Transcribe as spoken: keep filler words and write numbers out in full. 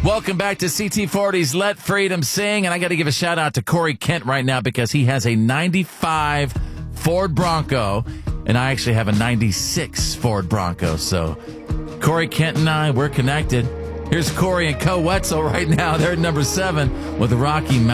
Welcome back to C T forty's Let Freedom Sing. And I got to give a shout out to Corey Kent right now because he has a ninety-five Ford Bronco. And I actually have a ninety-six Ford Bronco. So Corey Kent and I, we're connected. Here's Corey and Co Wetzel right now. They're at number seven with the Rocky Mountain.